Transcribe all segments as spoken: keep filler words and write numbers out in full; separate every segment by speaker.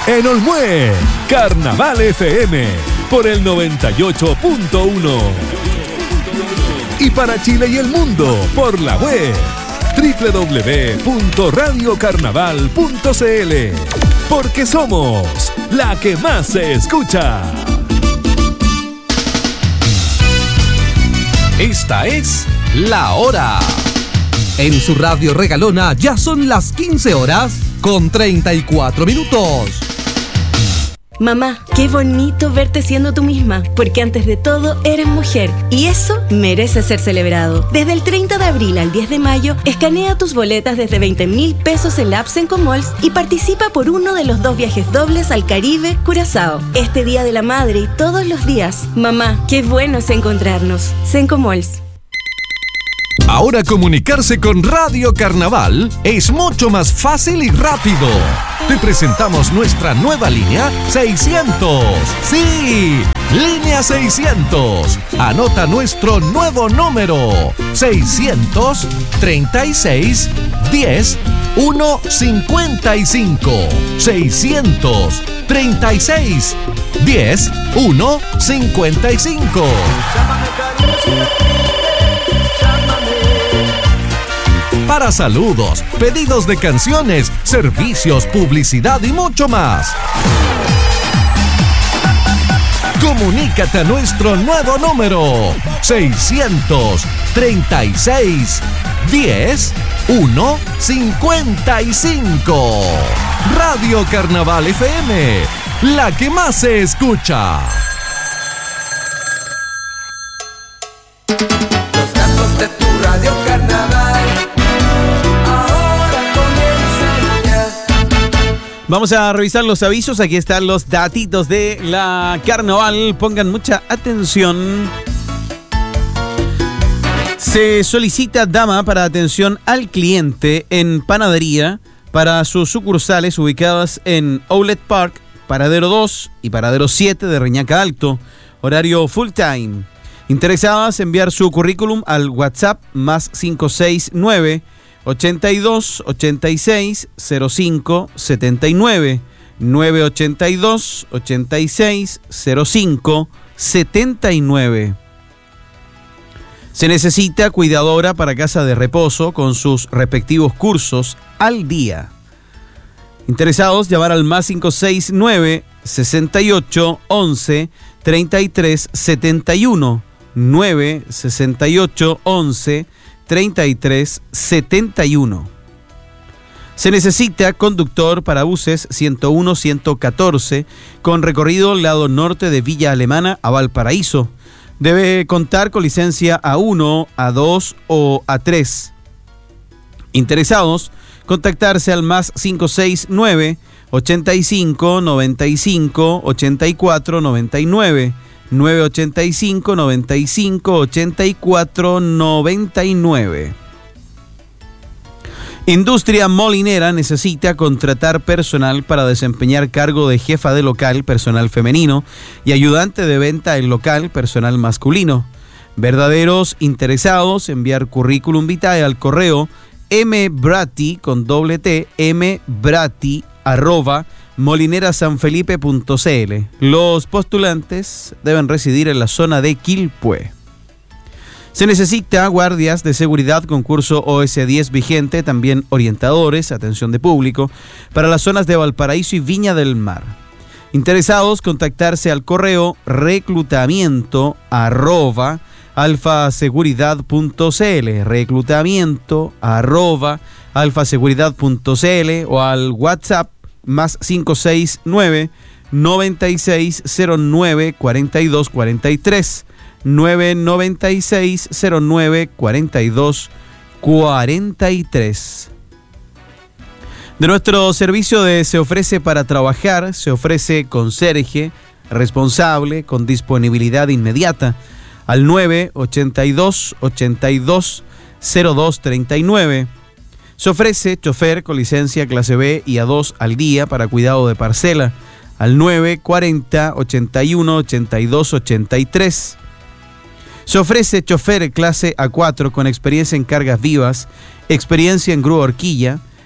Speaker 1: En Olmué, Carnaval F M por el noventa y ocho punto uno. Y para Chile y el mundo por la web doble u doble u doble u punto radio carnaval punto c l. Porque somos la que más se escucha.
Speaker 2: Esta es La Hora. En su radio regalona ya son las quince horas con treinta y cuatro minutos.
Speaker 3: Mamá, qué bonito verte siendo tú misma, porque antes de todo eres mujer y eso merece ser celebrado. Desde el treinta de abril al diez de mayo, escanea tus boletas desde veinte mil pesos en la app Sencomalls y participa por uno de los dos viajes dobles al Caribe, Curazao. Este Día de la Madre y todos los días. Mamá, qué bueno es encontrarnos. Sencomalls.
Speaker 2: Ahora comunicarse con Radio Carnaval es mucho más fácil y rápido. Te presentamos nuestra nueva línea seiscientos. ¡Sí! Línea seiscientos. Anota nuestro nuevo número. seiscientos treinta y seis diez ciento cincuenta y cinco. seiscientos treinta y seis diez ciento cincuenta y cinco. Para saludos, pedidos de canciones, servicios, publicidad y mucho más. Comunícate a nuestro nuevo número seiscientos treinta y seis diez ciento cincuenta y cinco. Radio Carnaval F M, la que más se escucha.
Speaker 4: Los datos de tu Radio Carnaval.
Speaker 5: Vamos a revisar los avisos. Aquí están los datitos de la Carnaval. Pongan mucha atención. Se solicita dama para atención al cliente en panadería para sus sucursales ubicadas en Outlet Park, Paradero dos y Paradero siete de Reñaca Alto. Horario full time. Interesadas, enviar su currículum al WhatsApp más cinco seis nueve ochenta y dos ochenta y seis cero cinco setenta y nueve nueve ochenta y dos ochenta y seis cero cinco setenta y nueve. Se necesita cuidadora para casa de reposo con sus respectivos cursos al día. Interesados, llamar al más cinco seis nueve sesenta y ocho once treinta y tres setenta y uno nueve sesenta y ocho once treinta y tres setenta y uno. Se necesita conductor para buses ciento uno ciento catorce con recorrido lado norte de Villa Alemana a Valparaíso. Debe contar con licencia A uno, A dos o A tres. Interesados, contactarse al más cinco seis nueve ochenta y cinco noventa y cinco ochenta y cuatro noventa y nueve nueve ochenta y cinco noventa y cinco ochenta y cuatro noventa y nueve. Industria Molinera necesita contratar personal para desempeñar cargo de jefa de local, personal femenino, y ayudante de venta en local, personal masculino. Verdaderos interesados, enviar currículum vitae al correo mbrati con doble t mbrati arroba molinerasanfelipe punto c l. Los postulantes deben residir en la zona de Quilpué. Se necesita guardias de seguridad con curso O S diez vigente, también orientadores, atención de público, para las zonas de Valparaíso y Viña del Mar. Interesados, contactarse al correo reclutamiento arroba alfaseguridad punto c l, reclutamiento arroba alfaseguridad punto c l o al WhatsApp más cinco seis nueve noventa y seis cero nueve cuarenta y dos cuarenta y tres nueve noventa y seis cero nueve cuarenta y dos cuarenta y tres. De nuestro servicio de Se Ofrece para Trabajar, se ofrece conserje, responsable, con disponibilidad inmediata, al nueve ochenta y dos ochenta y dos cero dos treinta y nueve. Se ofrece chofer con licencia clase B y A dos al día para cuidado de parcela, al nueve cuarenta ochenta y uno ochenta y dos ochenta y tres. Se ofrece chofer clase A cuatro con experiencia en cargas vivas, experiencia en grúa horquilla,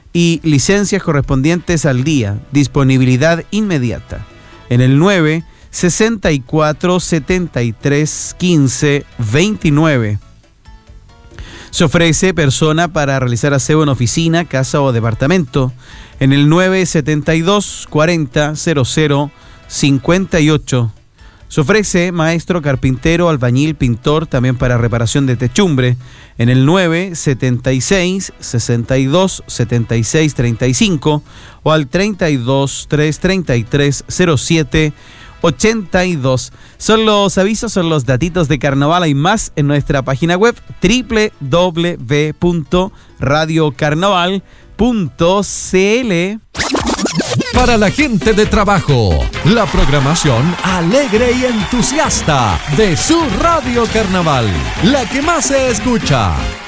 Speaker 5: y licencias correspondientes al día. Disponibilidad inmediata. En el nueve sesenta y cuatro setenta y tres quince veintinueve. Se ofrece persona para realizar aseo en oficina, casa o departamento en el nueve setenta y dos cuarenta cero cero cincuenta y ocho. Se ofrece maestro, carpintero, albañil, pintor, también para reparación de techumbre en el nueve setenta y seis sesenta y dos setenta y seis treinta y cinco o al treinta y dos trescientos treinta y tres cero siete ochenta y dos. Son los avisos, son los datitos de carnaval. Hay más en nuestra página web doble u doble u doble u punto radio carnaval punto c l.
Speaker 2: Para la gente de trabajo, la programación alegre y entusiasta de su Radio Carnaval, la que más se escucha.